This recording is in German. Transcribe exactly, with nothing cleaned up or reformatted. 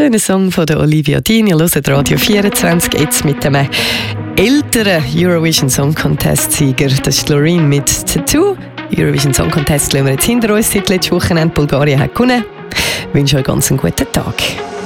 Schöner Song von der Olivia Dean. Ihr hört Radio vierundzwanzig, jetzt mit dem älteren Eurovision Song Contest-Sieger. Das ist Loreen mit Tattoo. Eurovision Song Contest lassen wir jetzt hinter uns. Seit letztes Wochenende Bulgarien hat gewonnen. Ich wünsche euch ganz einen guten Tag.